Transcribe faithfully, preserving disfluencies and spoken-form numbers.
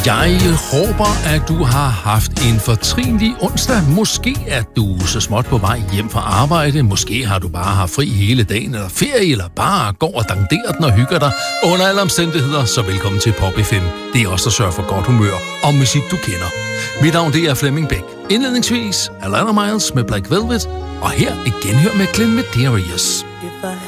Jeg håber, at du har haft en fortrinlig onsdag. Måske er du så småt på vej hjem fra arbejde. Måske har du bare haft fri hele dagen, eller ferie, eller bare går og danderer den og hygger dig. Under alle omstændigheder, så velkommen til Pop F M. Det er os, der sørger for godt humør og musik, du kender. Mit navn, det er Flemming Bæk. Indledningsvis Alana Miles med Black Velvet, og her et genhør med Glenn Medeiros.